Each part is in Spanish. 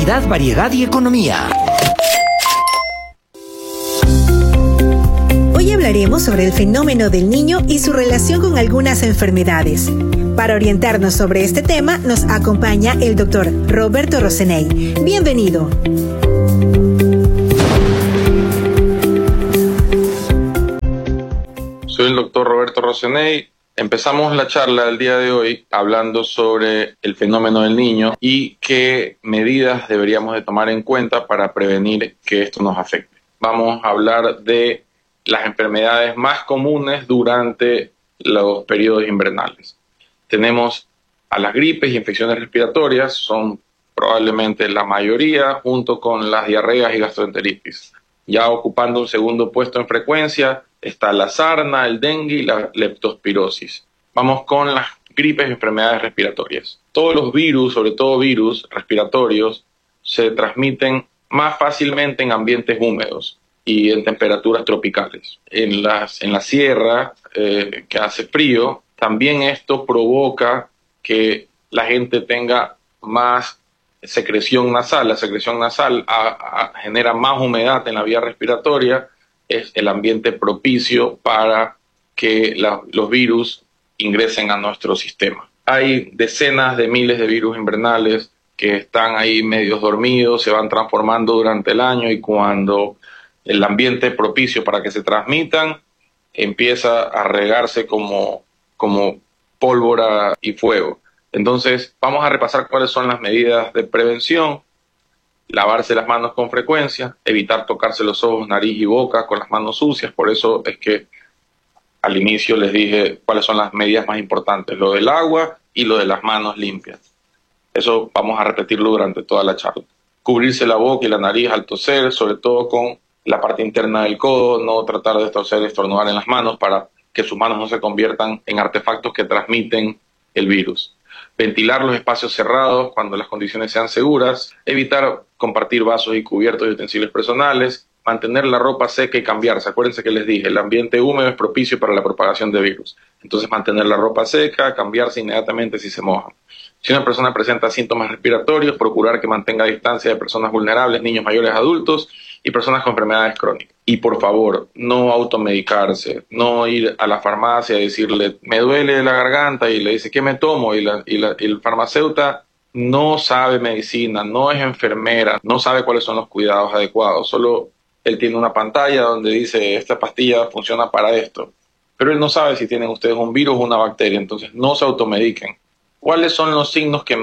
Calidad, variedad y economía. Hoy hablaremos sobre el fenómeno del niño y su relación con algunas enfermedades. Para orientarnos sobre este tema nos acompaña el doctor Roberto Roseney. Bienvenido. Soy el doctor Roberto Roseney. Empezamos la charla del día de hoy hablando sobre el fenómeno del niño y qué medidas deberíamos de tomar en cuenta para prevenir que esto nos afecte. Vamos a hablar de las enfermedades más comunes durante los periodos invernales. Tenemos a las gripes y infecciones respiratorias, son probablemente la mayoría, junto con las diarreas y gastroenteritis. Ya ocupando un segundo puesto en frecuencia está la sarna, el dengue y la leptospirosis. Vamos con las gripes y enfermedades respiratorias. Todos los virus, sobre todo virus respiratorios, se transmiten más fácilmente en ambientes húmedos y en temperaturas tropicales. En la sierra, que hace frío, también esto provoca que la gente tenga más secreción nasal. La secreción nasal genera más humedad en la vía respiratoria, es el ambiente propicio para que los virus ingresen a nuestro sistema. Hay decenas de miles de virus invernales que están ahí medios dormidos, se van transformando durante el año y cuando el ambiente propicio para que se transmitan empieza a regarse como pólvora y fuego. Entonces, vamos a repasar cuáles son las medidas de prevención. Lavarse las manos con frecuencia, evitar tocarse los ojos, nariz y boca con las manos sucias. Por eso es que al inicio les dije cuáles son las medidas más importantes, lo del agua y lo de las manos limpias. Eso vamos a repetirlo durante toda la charla. Cubrirse la boca y la nariz al toser, sobre todo con la parte interna del codo, no tratar de toser y estornudar en las manos para que sus manos no se conviertan en artefactos que transmiten el virus. Ventilar los espacios cerrados cuando las condiciones sean seguras, evitar compartir vasos y cubiertos y utensilios personales, mantener la ropa seca y cambiarse. Acuérdense que les dije, el ambiente húmedo es propicio para la propagación de virus. Entonces mantener la ropa seca, cambiarse inmediatamente si se mojan. Si una persona presenta síntomas respiratorios, procurar que mantenga distancia de personas vulnerables, niños mayores, adultos y personas con enfermedades crónicas. Y por favor, no automedicarse, no ir a la farmacia y decirle, me duele la garganta y le dice, ¿qué me tomo? Y el farmacéutico no sabe medicina, no es enfermera, no sabe cuáles son los cuidados adecuados, solo él tiene una pantalla donde dice, esta pastilla funciona para esto. Pero él no sabe si tienen ustedes un virus o una bacteria, entonces no se automediquen. ¿Cuáles son los signos que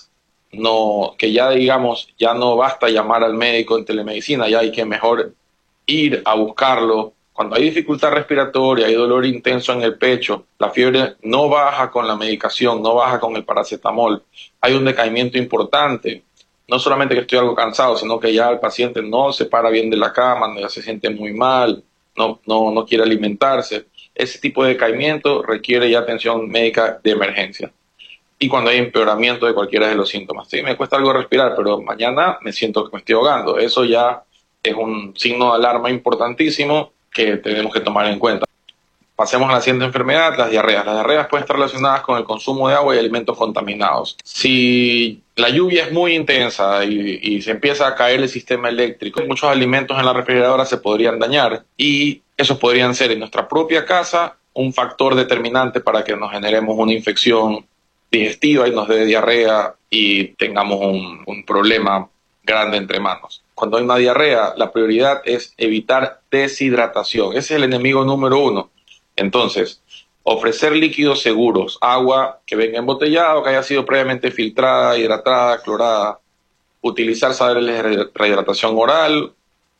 ya no basta llamar al médico en telemedicina, ya hay que mejor ir a buscarlo? Cuando hay dificultad respiratoria, hay dolor intenso en el pecho, la fiebre no baja con la medicación, no baja con el paracetamol, hay un decaimiento importante, no solamente que estoy algo cansado, sino que ya el paciente no se para bien de la cama, ya se siente muy mal, no quiere alimentarse. Ese tipo de decaimiento requiere ya atención médica de emergencia. Y cuando hay empeoramiento de cualquiera de los síntomas. Sí, me cuesta algo respirar, pero mañana me siento que me estoy ahogando. Eso ya es un signo de alarma importantísimo que tenemos que tomar en cuenta. Pasemos a la siguiente enfermedad, las diarreas. Las diarreas pueden estar relacionadas con el consumo de agua y alimentos contaminados. Si la lluvia es muy intensa y se empieza a caer el sistema eléctrico, muchos alimentos en la refrigeradora se podrían dañar y esos podrían ser en nuestra propia casa un factor determinante para que nos generemos una infección digestiva y nos dé diarrea y tengamos un problema grande entre manos. Cuando hay una diarrea, la prioridad es evitar deshidratación. Ese es el enemigo número uno. Entonces, ofrecer líquidos seguros, agua que venga embotellada o que haya sido previamente filtrada, hidratada, clorada, utilizar sales de rehidratación oral,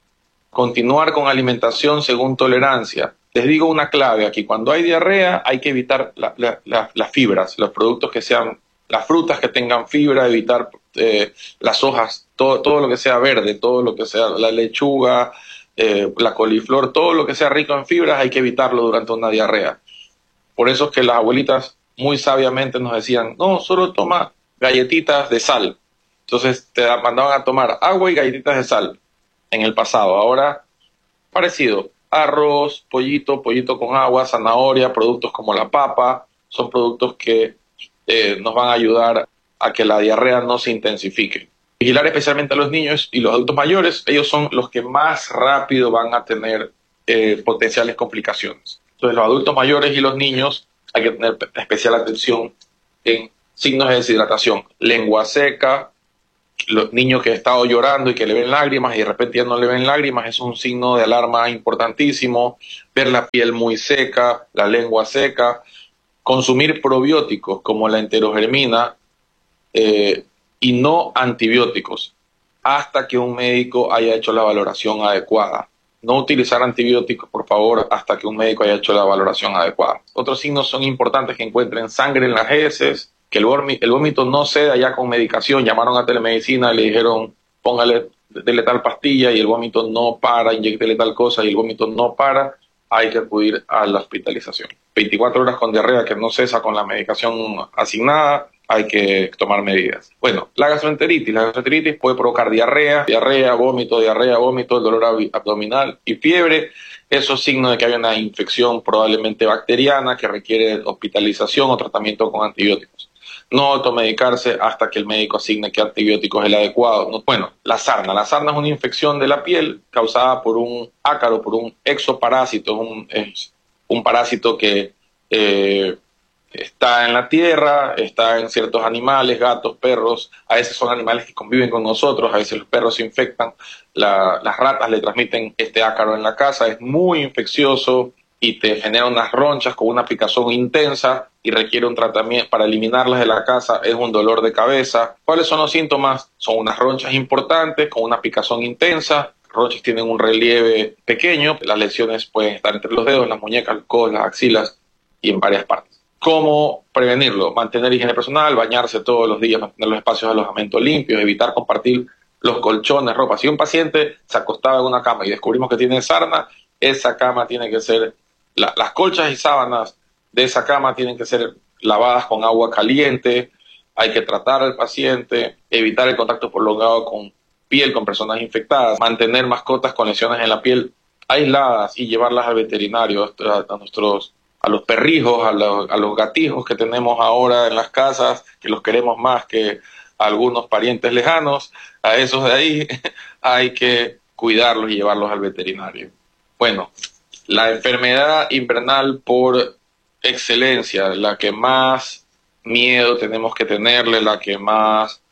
continuar con alimentación según tolerancia. Les digo una clave aquí, cuando hay diarrea hay que evitar las fibras, los productos que sean, las frutas que tengan fibra, evitar las hojas, todo lo que sea verde, todo lo que sea la lechuga, la coliflor, todo lo que sea rico en fibras hay que evitarlo durante una diarrea. Por eso es que las abuelitas muy sabiamente nos decían, no, solo toma galletitas de sal. Entonces te mandaban a tomar agua y galletitas de sal en el pasado. Ahora, parecido. Arroz, pollito con agua, zanahoria, productos como la papa, son productos que nos van a ayudar a que la diarrea no se intensifique. Vigilar especialmente a los niños y los adultos mayores, ellos son los que más rápido van a tener potenciales complicaciones. Entonces, los adultos mayores y los niños hay que tener especial atención en signos de deshidratación, lengua seca, los niños que han estado llorando y que le ven lágrimas y de repente ya no le ven lágrimas, es un signo de alarma importantísimo. Ver la piel muy seca, la lengua seca, consumir probióticos como la enterogermina y no antibióticos hasta que un médico haya hecho la valoración adecuada. No utilizar antibióticos, por favor, hasta que un médico haya hecho la valoración adecuada. Otros signos son importantes: que encuentren sangre en las heces, que el vómito no ceda ya con medicación. Llamaron a telemedicina y le dijeron, dele tal pastilla y el vómito no para, inyéctele tal cosa y el vómito no para, hay que acudir a la hospitalización. 24 horas con diarrea que no cesa con la medicación asignada, hay que tomar medidas. Bueno, la gastroenteritis puede provocar diarrea, vómito, el dolor abdominal y fiebre. Esos signos de que hay una infección probablemente bacteriana que requiere hospitalización o tratamiento con antibióticos. No automedicarse hasta que el médico asigne qué antibiótico es el adecuado. Bueno, la sarna. La sarna es una infección de la piel causada por un ácaro, por un exoparásito. Es un parásito que está en la tierra, está en ciertos animales, gatos, perros. A veces son animales que conviven con nosotros, a veces los perros se infectan. Las ratas le transmiten este ácaro en la casa. Es muy infeccioso y te genera unas ronchas con una picazón intensa y requiere un tratamiento para eliminarlas de la casa. Es un dolor de cabeza. ¿Cuáles son los síntomas? Son unas ronchas importantes con una picazón intensa. Las ronchas tienen un relieve pequeño. Las lesiones pueden estar entre los dedos, las muñecas, los codos, las axilas y en varias partes. ¿Cómo prevenirlo? Mantener higiene personal, bañarse todos los días, mantener los espacios de alojamiento limpios, evitar compartir los colchones, ropa. Si un paciente se acostaba en una cama y descubrimos que tiene sarna, esa cama tiene que ser, las colchas y sábanas de esa cama tienen que ser lavadas con agua caliente. Hay que tratar al paciente, evitar el contacto prolongado con piel, con personas infectadas, mantener mascotas con lesiones en la piel aisladas y llevarlas al veterinario, a los perrijos, a los gatijos que tenemos ahora en las casas, que los queremos más que a algunos parientes lejanos. A esos de ahí hay que cuidarlos y llevarlos al veterinario. Bueno, la enfermedad invernal por excelencia, la que más miedo tenemos que tenerle, la que más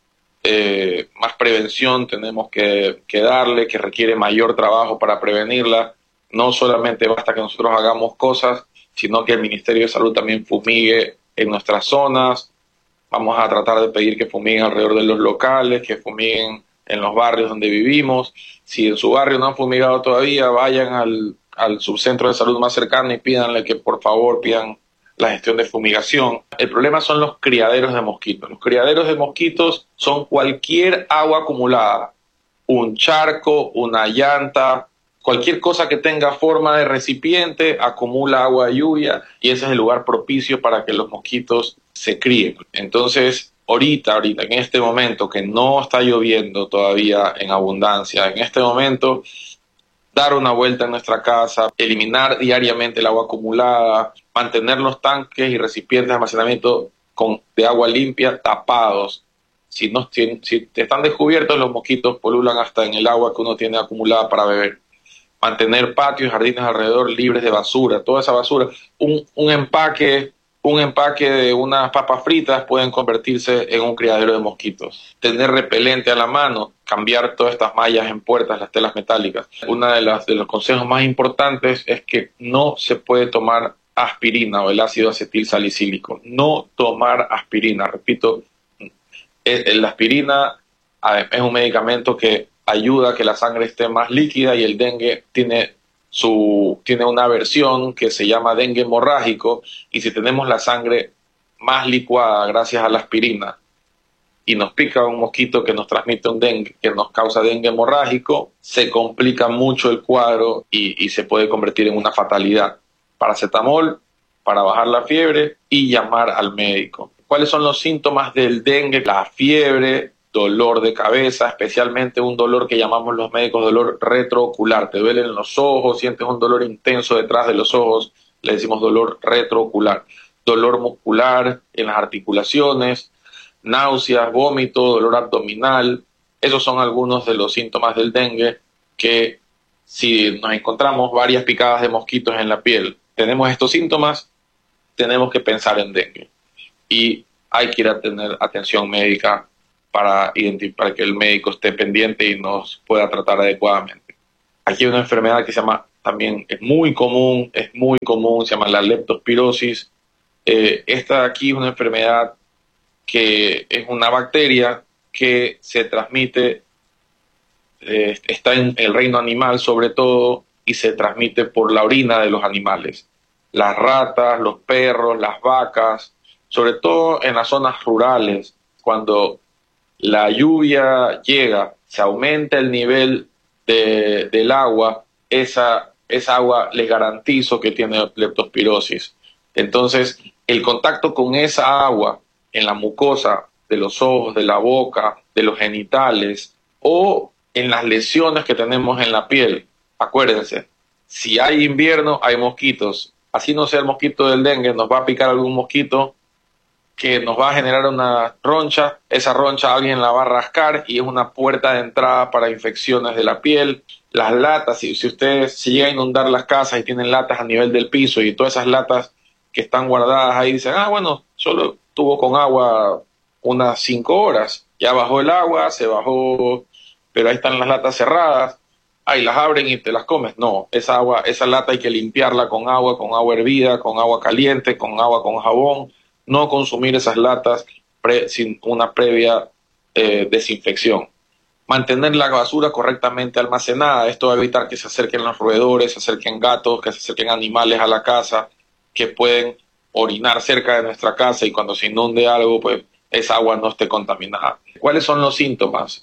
prevención tenemos que darle, que requiere mayor trabajo para prevenirla. No solamente basta que nosotros hagamos cosas, sino que el Ministerio de Salud también fumigue en nuestras zonas. Vamos a tratar de pedir que fumiguen alrededor de los locales, que fumiguen en los barrios donde vivimos. Si en su barrio no han fumigado todavía, vayan al subcentro de salud más cercano y pídanle que por favor pidan la gestión de fumigación. El problema son los criaderos de mosquitos. Los criaderos de mosquitos son cualquier agua acumulada, un charco, una llanta, cualquier cosa que tenga forma de recipiente acumula agua de lluvia y ese es el lugar propicio para que los mosquitos se críen. Entonces, ahorita, en este momento que no está lloviendo todavía en abundancia, en este momento, dar una vuelta en nuestra casa, eliminar diariamente el agua acumulada, mantener los tanques y recipientes de almacenamiento de agua limpia tapados. Si están descubiertos, los mosquitos pululan hasta en el agua que uno tiene acumulada para beber. Mantener patios y jardines alrededor libres de basura, toda esa basura. Un empaque de unas papas fritas pueden convertirse en un criadero de mosquitos. Tener repelente a la mano, cambiar todas estas mallas en puertas, las telas metálicas. Uno de los consejos más importantes es que no se puede tomar aspirina o el ácido acetil salicílico. No tomar aspirina, repito, la aspirina es un medicamento que ayuda a que la sangre esté más líquida y el dengue tiene una versión que se llama dengue hemorrágico, y si tenemos la sangre más licuada gracias a la aspirina y nos pica un mosquito que nos transmite un dengue, que nos causa dengue hemorrágico, se complica mucho el cuadro y se puede convertir en una fatalidad. Paracetamol para bajar la fiebre y llamar al médico. ¿Cuáles son los síntomas del dengue? La fiebre, dolor de cabeza, especialmente un dolor que llamamos los médicos dolor retroocular. Te duelen los ojos, sientes un dolor intenso detrás de los ojos, le decimos dolor retroocular. Dolor muscular en las articulaciones, náuseas, vómito, dolor abdominal, Esos son algunos de los síntomas del dengue que si nos encontramos varias picadas de mosquitos en la piel, tenemos estos síntomas, tenemos que pensar en dengue. Y hay que ir a tener atención médica para que el médico esté pendiente y nos pueda tratar adecuadamente. Aquí hay una enfermedad que se llama, también es muy común, se llama la leptospirosis. Esta aquí es una enfermedad que es una bacteria que se transmite, está en el reino animal sobre todo, y se transmite por la orina de los animales. Las ratas, los perros, las vacas, sobre todo en las zonas rurales, cuando la lluvia llega, se aumenta el nivel del agua, esa agua les garantizo que tiene leptospirosis. Entonces, el contacto con esa agua en la mucosa de los ojos, de la boca, de los genitales o en las lesiones que tenemos en la piel. Acuérdense, si hay invierno, hay mosquitos. Así no sea el mosquito del dengue, nos va a picar algún mosquito que nos va a generar una roncha. Esa roncha alguien la va a rascar y es una puerta de entrada para infecciones de la piel. Las latas, si ustedes se llega a inundar las casas y tienen latas a nivel del piso y todas esas latas que están guardadas ahí dicen, bueno, solo estuvo con agua unas 5 horas, ya bajó el agua, se bajó, pero ahí están las latas cerradas, ahí las abren y te las comes. No, esa lata hay que limpiarla con agua hervida, con agua caliente, con agua con jabón, no consumir esas latas sin una previa desinfección. Mantener la basura correctamente almacenada, esto va a evitar que se acerquen los roedores, se acerquen gatos, que se acerquen animales a la casa, que pueden orinar cerca de nuestra casa y cuando se inunde algo, pues esa agua no esté contaminada. ¿Cuáles son los síntomas?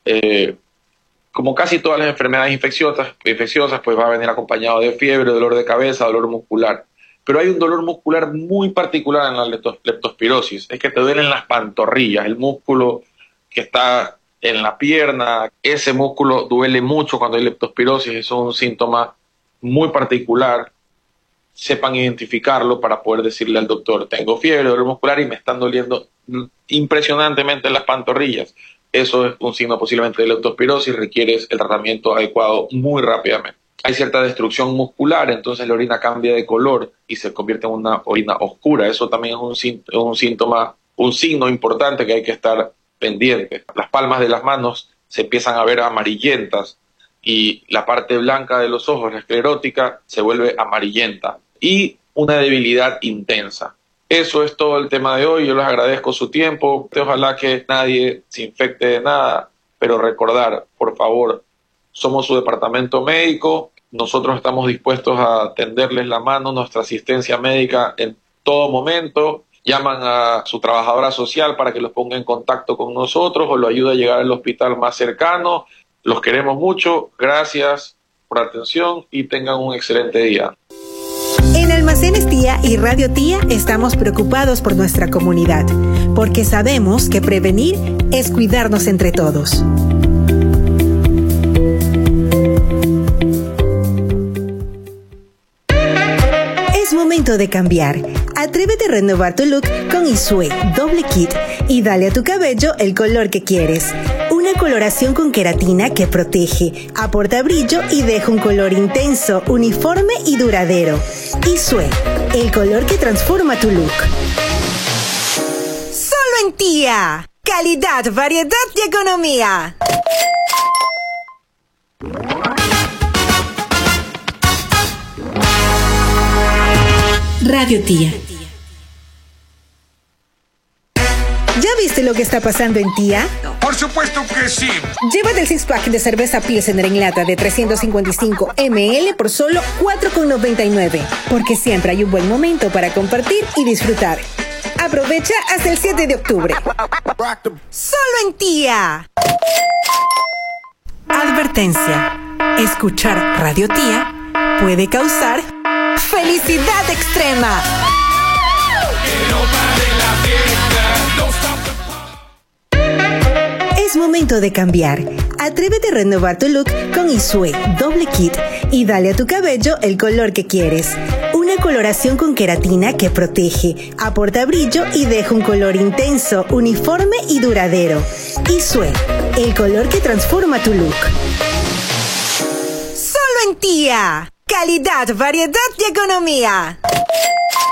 Como casi todas las enfermedades infecciosas, pues va a venir acompañado de fiebre, dolor de cabeza, dolor muscular. Pero hay un dolor muscular muy particular en la leptospirosis, es que te duelen las pantorrillas, el músculo que está en la pierna, ese músculo duele mucho cuando hay leptospirosis, eso es un síntoma muy particular. Sepan identificarlo para poder decirle al doctor, tengo fiebre, dolor muscular y me están doliendo impresionantemente las pantorrillas. Eso es un signo posiblemente de leptospirosis, requiere el tratamiento adecuado muy rápidamente. Hay cierta destrucción muscular, entonces la orina cambia de color y se convierte en una orina oscura. Eso también es un síntoma, un signo importante que hay que estar pendiente. Las palmas de las manos se empiezan a ver amarillentas y la parte blanca de los ojos, la esclerótica, se vuelve amarillenta y una debilidad intensa. Eso es todo el tema de hoy. Yo les agradezco su tiempo. Ojalá que nadie se infecte de nada, pero recordar, por favor, somos su departamento médico. Nosotros estamos dispuestos a tenderles la mano, nuestra asistencia médica en todo momento. Llaman a su trabajadora social para que los ponga en contacto con nosotros o lo ayude a llegar al hospital más cercano. Los queremos mucho. Gracias por la atención y tengan un excelente día. En Almacenes Tía y Radio Tía estamos preocupados por nuestra comunidad, porque sabemos que prevenir es cuidarnos entre todos. Es momento de cambiar. Atrévete a renovar tu look con Isue Doble Kit y dale a tu cabello el color que quieres. Una coloración con queratina que protege, aporta brillo y deja un color intenso, uniforme y duradero. Isue, el color que transforma tu look. Solo en Tía. Calidad, variedad y economía. Radio Tía. ¿Ya viste lo que está pasando en Tía? ¡Por supuesto que sí! Llévate el 6-pack de cerveza Pilsener en lata de 355 ml por solo $4,99. Porque siempre hay un buen momento para compartir y disfrutar. Aprovecha hasta el 7 de octubre. ¡Solo en Tía! Advertencia. Escuchar Radio Tía puede causar felicidad extrema. Es momento de cambiar. Atrévete a renovar tu look con Isue Doble Kit y dale a tu cabello el color que quieres. Una coloración con queratina que protege, aporta brillo y deja un color intenso, uniforme y duradero. Isue, el color que transforma tu look. Solo en Tía. Calidad, variedad y economía.